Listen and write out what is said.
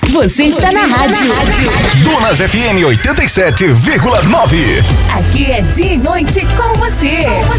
Você está na rádio. Dunas FM 87,9. Aqui é dia e noite com você.